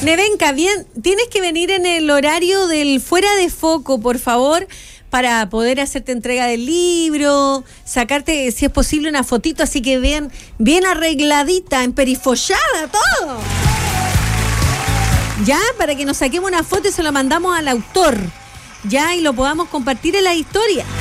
Nevenka, bien, tienes que venir en el horario del fuera de foco, por favor, para poder hacerte entrega del libro, sacarte, si es posible, una fotito, así que bien arregladita, emperifollada, todo. Ya, para que nos saquemos una foto y se la mandamos al autor, ya, y lo podamos compartir en la historia.